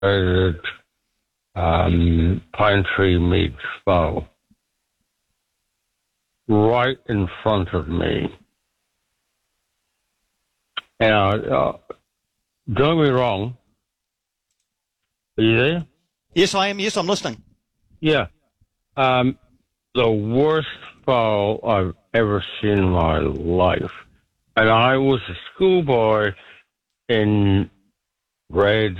Pine Tree meets Foe right in front of me. And don't get me wrong. Are you there? Yes, I am. Yes, I'm listening. Yeah. The worst foul I've ever seen in my life. And I was a schoolboy in grade,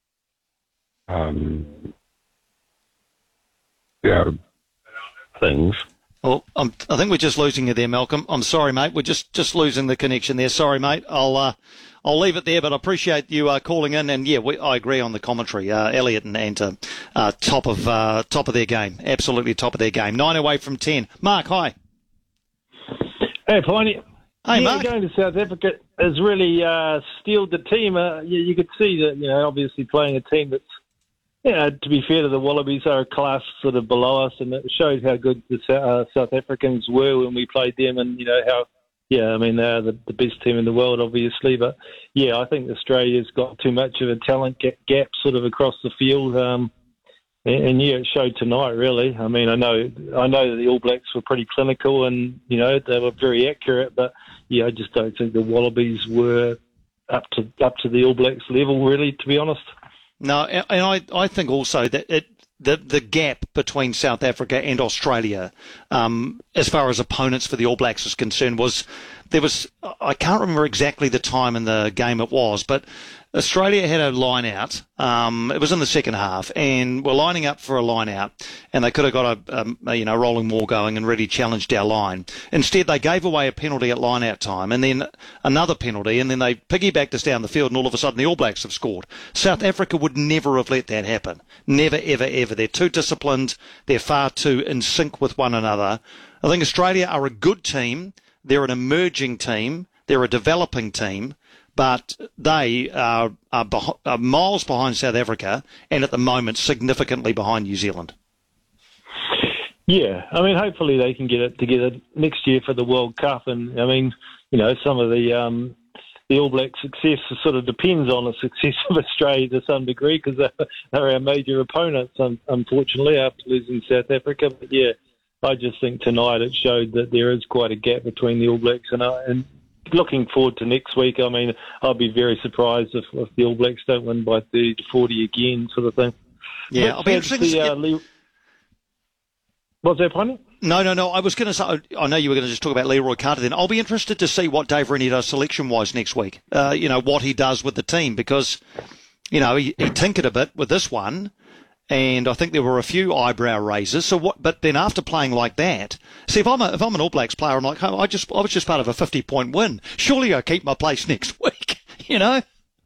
things. Oh, I think we're just losing you there, Malcolm. I'm sorry, mate. We're just losing the connection there. Sorry, mate. I'll leave it there, but I appreciate you calling in. And yeah, I agree on the commentary. Elliot and top of their game, absolutely top of their game. 9 away from 10. Mark, hi. Hey, Piney. Hey, Mark. Going to South Africa has really steeled the team. You could see that, obviously playing a team that's, to be fair to the Wallabies, are a class sort of below us, and it showed how good the South Africans were when we played them, and how, they're the best team in the world, obviously. But I think Australia's got too much of a talent gap sort of across the field, and it showed tonight. Really, I know that the All Blacks were pretty clinical, and they were very accurate, but I just don't think the Wallabies were up to the All Blacks level, really, to be honest. No, and I think also that the gap between South Africa and Australia, as far as opponents for the All Blacks is concerned, I can't remember exactly the time in the game it was, but Australia had a line out. It was in the second half, and we're lining up for a line out, and they could have got a rolling maul going and really challenged our line. Instead, they gave away a penalty at line out time, and then another penalty, and then they piggybacked us down the field, and all of a sudden the All Blacks have scored. South Africa would never have let that happen. Never, ever, ever. They're too disciplined. They're far too in sync with one another. I think Australia are a good team. They're an emerging team. They're a developing team. But they are miles behind South Africa, and at the moment significantly behind New Zealand. Yeah, hopefully they can get it together next year for the World Cup. And some of the All Black success sort of depends on the success of Australia to some degree, because they're our major opponents, unfortunately, after losing South Africa. But I just think tonight it showed that there is quite a gap between the All Blacks and looking forward to next week. I'll be very surprised if the All Blacks don't win by 30-40 again, sort of thing. Yeah, I'll be interested. What's that, Piney? No. I was going to say, I know you were going to just talk about Leroy Carter then. I'll be interested to see what Dave Rennie does selection-wise next week. What he does with the team, because, he tinkered a bit with this one, and I think there were a few eyebrow raisers. But then after playing like that, see, if I'm an All Blacks player, I'm like, I was just part of a 50-point win. Surely I keep my place next week, Yeah,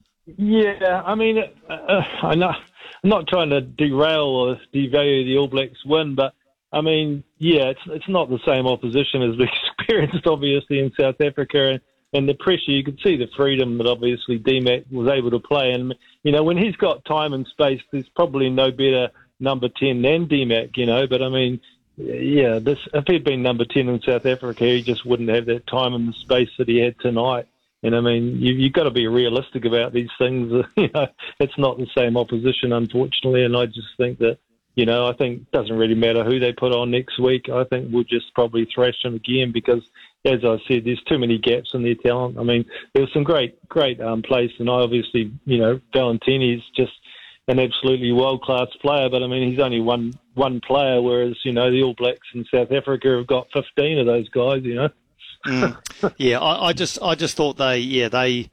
I'm not trying to derail or devalue the All Blacks win, but it's not the same opposition as we experienced, obviously, in South Africa, and the pressure. You could see the freedom that obviously DMAC was able to play, and when he's got time and space, there's probably no better number 10 than DMAC, but if he'd been number 10 in South Africa, he just wouldn't have that time and the space that he had tonight. And you've got to be realistic about these things. It's not the same opposition, unfortunately, and I just think that, I think it doesn't really matter who they put on next week. I think we'll just probably thrash them again because, as I said, there's too many gaps in their talent. There was some great plays tonight. Obviously, Valentini's just an absolutely world-class player, but he's only one player, whereas, the All Blacks in South Africa have got 15 of those guys, Yeah, I just thought the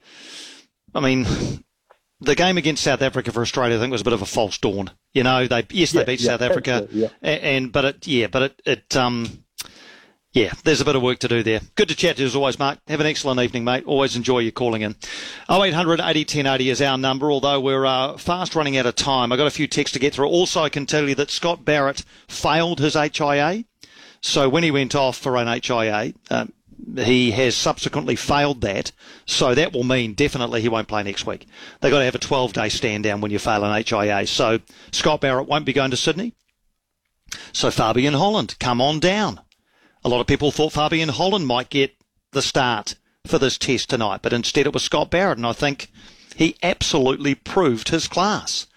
game against South Africa for Australia, I think, was a bit of a false dawn. They beat South Africa, there's a bit of work to do there. Good to chat to you as always, Mark. Have an excellent evening, mate. Always enjoy you calling in. 0800 80 1080 is our number, although we're fast running out of time. I've got a few texts to get through. Also, I can tell you that Scott Barrett failed his HIA. So when he went off for an HIA, he has subsequently failed that. So that will mean definitely he won't play next week. They've got to have a 12-day stand down when you fail an HIA. So Scott Barrett won't be going to Sydney. So Fabian Holland, come on down. A lot of people thought Fabian Holland might get the start for this test tonight, but instead it was Scott Barrett, and I think he absolutely proved his class.